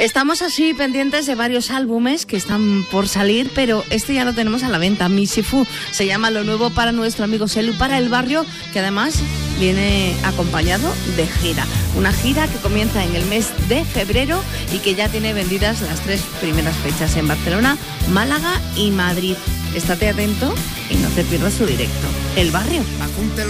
Estamos así pendientes de varios álbumes que están por salir, pero este ya lo tenemos a la venta. Misifu se llama lo nuevo para nuestro amigo Selu, para el barrio, que además viene acompañado de gira. Una gira que comienza en el mes de febrero y que ya tiene vendidas las 3 primeras fechas en Barcelona, Málaga y Madrid. Estate atento y no te pierdas su directo. El barrio.